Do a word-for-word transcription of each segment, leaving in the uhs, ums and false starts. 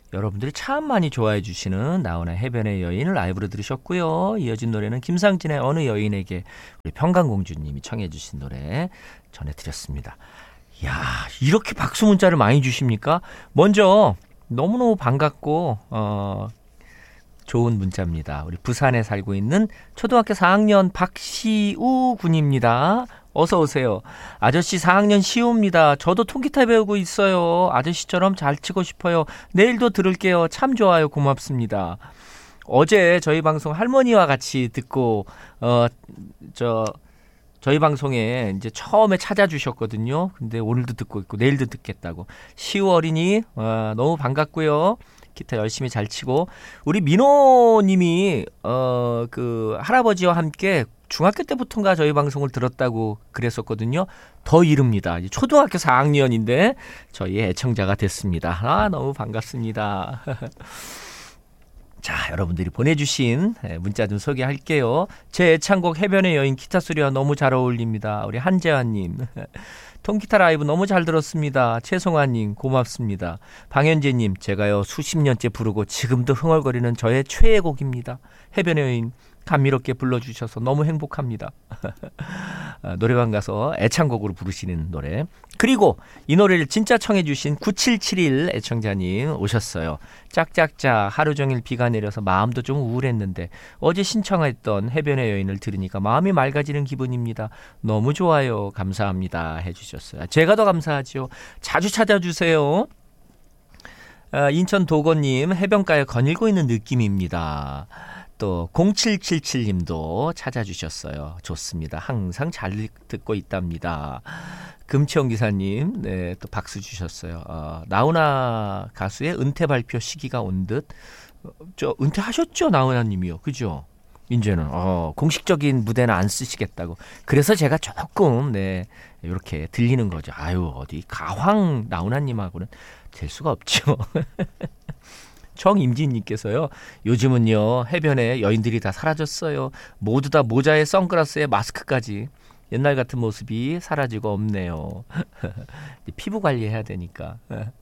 여러분들이 참 많이 좋아해 주시는 나훈아의 해변의 여인 라이브로 들으셨고요. 이어진 노래는 김상진의 어느 여인에게 우리 평강공주님이 청해 주신 노래 전해드렸습니다. 이야, 이렇게 박수 문자를 많이 주십니까? 먼저 너무너무 반갑고 어, 좋은 문자입니다. 우리 부산에 살고 있는 초등학교 사 학년 박시우 군입니다. 어서 오세요. 아저씨 사 학년 시우입니다. 저도 통기타 배우고 있어요. 아저씨처럼 잘 치고 싶어요. 내일도 들을게요. 참 좋아요. 고맙습니다. 어제 저희 방송 할머니와 같이 듣고 어 저 저희 방송에 이제 처음에 찾아주셨거든요. 근데 오늘도 듣고 있고 내일도 듣겠다고. 시우 어린이 어, 너무 반갑고요. 기타 열심히 잘 치고 우리 민호님이 어 그 할아버지와 함께 중학교 때부터인가 저희 방송을 들었다고 그랬었거든요. 더 이릅니다. 초등학교 사 학년인데 저희의 애청자가 됐습니다. 아, 너무 반갑습니다. 자, 여러분들이 보내주신 문자 좀 소개할게요. 제 애창곡 해변의 여인 기타 소리와 너무 잘 어울립니다. 우리 한재환님. 통기타 라이브 너무 잘 들었습니다. 최송아님 고맙습니다. 방현재님 제가요 수십 년째 부르고 지금도 흥얼거리는 저의 최애곡입니다. 해변의 여인 감미롭게 불러주셔서 너무 행복합니다. 노래방 가서 애창곡으로 부르시는 노래. 그리고 이 노래를 진짜 청해 주신 구칠칠일 애청자님 오셨어요. 짝짝짝 하루 종일 비가 내려서 마음도 좀 우울했는데 어제 신청했던 해변의 여인을 들으니까 마음이 맑아지는 기분입니다. 너무 좋아요. 감사합니다 해주셨어요. 제가 더 감사하죠. 자주 찾아주세요. 아, 인천 도건님 해변가에 거닐고 있는 느낌입니다. 또 공칠칠칠님도 찾아주셨어요. 좋습니다. 항상 잘 듣고 있답니다. 금치영 기사님 네, 또 박수 주셨어요. 어, 나훈아 가수의 은퇴 발표 시기가 온 듯. 어, 저 은퇴하셨죠? 나훈아님이요. 그죠? 이제는 어, 공식적인 무대는 안 쓰시겠다고. 그래서 제가 조금 네 이렇게 들리는 거죠. 아유 어디 가황 나훈아님하고는 될 수가 없죠. 정임진님께서요. 요즘은요 해변에 여인들이 다 사라졌어요. 모두 다 모자에 선글라스에 마스크까지. 옛날 같은 모습이 사라지고 없네요. 피부 관리해야 되니까.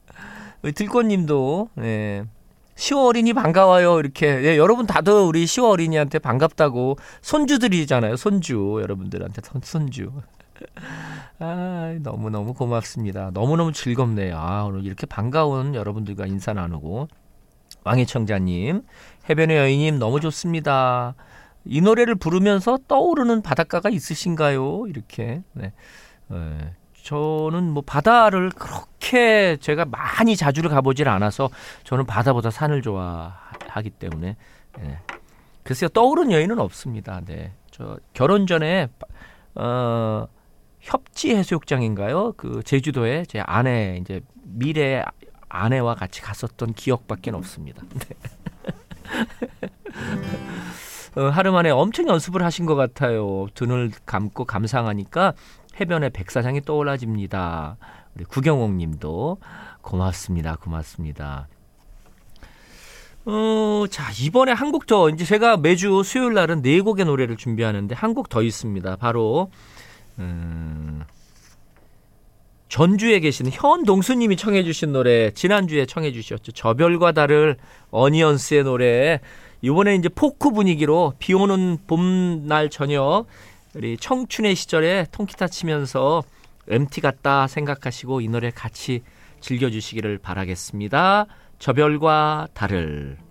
들꽃님도 네. 시오 어린이 반가워요. 이렇게 네, 여러분 다들 우리 시오 어린이한테 반갑다고 손주들이잖아요. 손주 여러분들한테 손, 손주. 아, 너무너무 고맙습니다. 너무너무 즐겁네요. 아, 오늘 이렇게 반가운 여러분들과 인사 나누고. 왕해청자님, 해변의 여인님 너무 좋습니다. 이 노래를 부르면서 떠오르는 바닷가가 있으신가요? 이렇게. 네. 네. 저는 뭐 바다를 그렇게 제가 많이 자주를 가보질 않아서 저는 바다보다 산을 좋아하기 때문에. 네. 글쎄요, 떠오르는 여인은 없습니다. 네. 저 결혼 전에 어, 협지 해수욕장인가요? 그 제주도에 제 아내 이제 미래 아내와 같이 갔었던 기억밖에 없습니다. 네. 어, 하루 만에 엄청 연습을 하신 것 같아요. 눈을 감고 감상하니까 해변의 백사장이 떠올라집니다. 우리 구경옥 님도 고맙습니다. 고맙습니다. 어, 자, 이번에 한 곡 더, 이제 제가 매주 수요일 날은 네 곡의 노래를 준비하는데 한 곡 더 있습니다. 바로, 음, 전주에 계시는 현동수님이 청해주신 노래, 지난주에 청해주셨죠. 저 별과 달을, 어니언스의 노래. 이번에 이제 포크 분위기로 비 오는 봄날 저녁, 우리 청춘의 시절에 통기타 치면서 엠티 같다 생각하시고 이 노래 같이 즐겨주시기를 바라겠습니다. 저 별과 달을.